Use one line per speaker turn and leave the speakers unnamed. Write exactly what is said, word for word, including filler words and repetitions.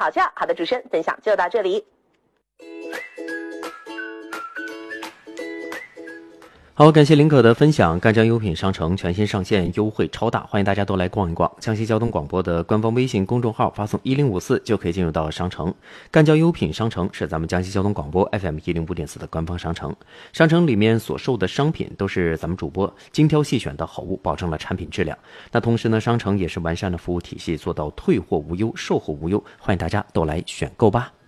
好笑。好的，主持人分享就到这里。
好，感谢林可的分享。赣江优品商城全新上线，优惠超大，欢迎大家都来逛一逛。江西交通广播的官方微信公众号发送一零五四就可以进入到商城。赣江优品商城是咱们江西交通广播 F M 一零五点四的官方商城，商城里面所售的商品都是咱们主播精挑细选的好物，保证了产品质量。那同时呢，商城也是完善了服务体系，做到退货无忧、售后无忧，欢迎大家都来选购吧。